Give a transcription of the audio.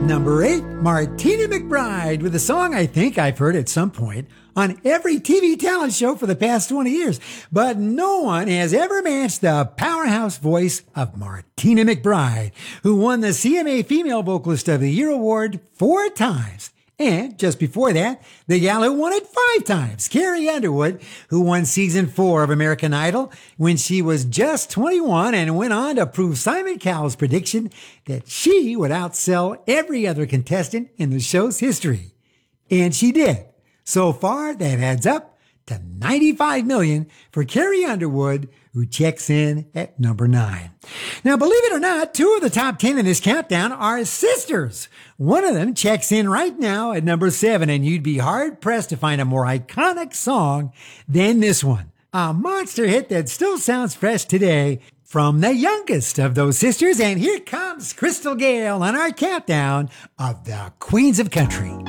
Number 8, Martina McBride with a song I think I've heard at some point on every TV talent show for the past 20 years. But no one has ever matched the powerhouse voice of Martina McBride, who won the CMA Female Vocalist of the Year award 4 times. And just before that, the gal who won it 5 times, Carrie Underwood, who won season 4 of American Idol when she was just 21 and went on to prove Simon Cowell's prediction that she would outsell every other contestant in the show's history. And she did. So far, that adds up to $95 million for Carrie Underwood, who checks in at number 9. Now, believe it or not, 2 of the top 10 in this countdown are sisters. One of them checks in right now at number 7, and you'd be hard-pressed to find a more iconic song than this one. A monster hit that still sounds fresh today from the youngest of those sisters, and here comes Crystal Gayle on our countdown of the Queens of Country.